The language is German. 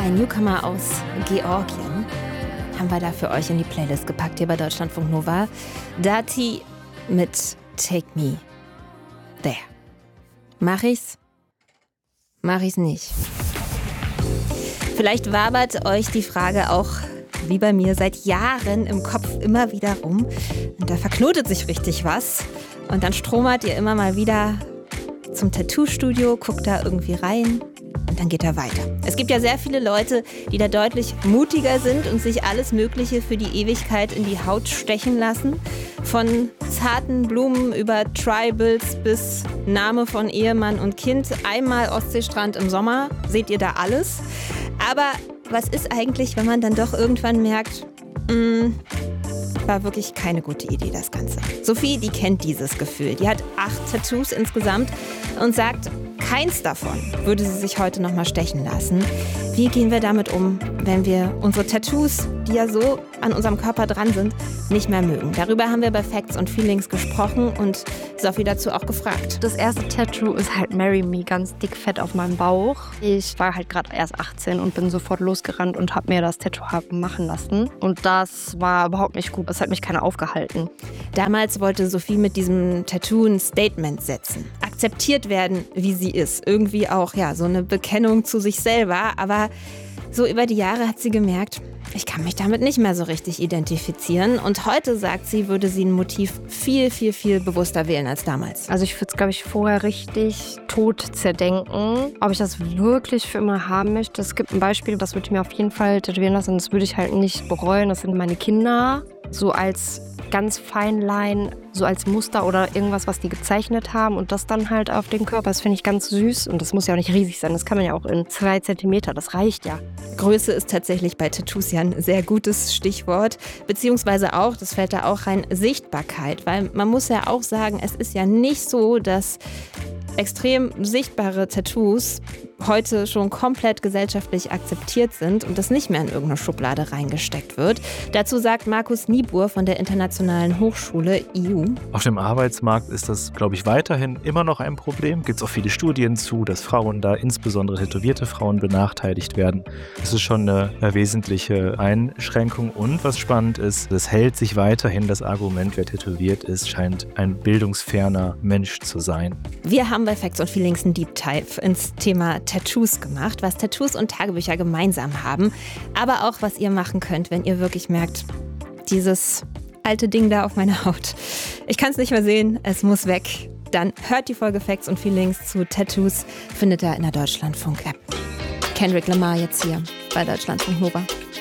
Ein Newcomer aus Georgien haben wir da für euch in die Playlist gepackt hier bei Deutschlandfunk Nova. Dati mit Take Me There. Mach ich's? Mach ich's nicht? Vielleicht wabert euch die Frage auch, wie bei mir, seit Jahren im Kopf immer wieder rum. Und da verknotet sich richtig was. Und dann stromert ihr immer mal wieder zum Tattoo-Studio, guckt da irgendwie rein. Und dann geht er weiter. Es gibt ja sehr viele Leute, die da deutlich mutiger sind und sich alles Mögliche für die Ewigkeit in die Haut stechen lassen. Von zarten Blumen über Tribals bis Name von Ehemann und Kind. Einmal Ostseestrand im Sommer, seht ihr da alles. Aber was ist eigentlich, wenn man dann doch irgendwann merkt, war wirklich keine gute Idee, das Ganze. Sophie, die kennt dieses Gefühl. Die hat 8 Tattoos insgesamt und sagt, keins davon würde sie sich heute noch mal stechen lassen. Wie gehen wir damit um, wenn wir unsere Tattoos, die ja so an unserem Körper dran sind, nicht mehr mögen? Darüber haben wir bei Facts und Feelings gesprochen und Sophie dazu auch gefragt. Das erste Tattoo ist halt Marry Me, ganz dick fett auf meinem Bauch. Ich war halt gerade erst 18 und bin sofort losgerannt und habe mir das Tattoo machen lassen. Und das war überhaupt nicht gut. Das hat mich keiner aufgehalten. Damals wollte Sophie mit diesem Tattoo ein Statement setzen. Akzeptiert werden, wie sie ist. Irgendwie auch, ja, so eine Bekennung zu sich selber. Aber so über die Jahre hat sie gemerkt, ich kann mich damit nicht mehr so richtig identifizieren. Und heute, sagt sie, würde sie ein Motiv viel, viel, viel bewusster wählen als damals. Also ich würde es, glaube ich, vorher richtig tot zerdenken, ob ich das wirklich für immer haben möchte. Es gibt ein Beispiel, das würde ich mir auf jeden Fall tätowieren lassen. Das würde ich halt nicht bereuen. Das sind meine Kinder. So als ganz Feinlein, so als Muster oder irgendwas, was die gezeichnet haben und das dann halt auf den Körper. Das finde ich ganz süß und das muss ja auch nicht riesig sein. Das kann man ja auch in 2 Zentimeter, das reicht ja. Größe ist tatsächlich bei Tattoos ja ein sehr gutes Stichwort, beziehungsweise auch, das fällt da auch rein, Sichtbarkeit, weil man muss ja auch sagen, es ist ja nicht so, dass extrem sichtbare Tattoos heute schon komplett gesellschaftlich akzeptiert sind und das nicht mehr in irgendeine Schublade reingesteckt wird. Dazu sagt Markus Niebuhr von der Internationalen Hochschule IU. Auf dem Arbeitsmarkt ist das, glaube ich, weiterhin immer noch ein Problem. Gibt es auch viele Studien zu, dass Frauen da, insbesondere tätowierte Frauen, benachteiligt werden. Das ist schon eine wesentliche Einschränkung. Und was spannend ist, es hält sich weiterhin das Argument, wer tätowiert ist, scheint ein bildungsferner Mensch zu sein. Wir haben bei Facts und Feelings einen Deep Dive ins Thema Tattoos gemacht, was Tattoos und Tagebücher gemeinsam haben, aber auch, was ihr machen könnt, wenn ihr wirklich merkt, dieses alte Ding da auf meiner Haut, ich kann es nicht mehr sehen, es muss weg. Dann hört die Folge Facts und Feelings zu Tattoos, findet ihr in der Deutschlandfunk-App. Kendrick Lamar jetzt hier bei Deutschlandfunk Nova.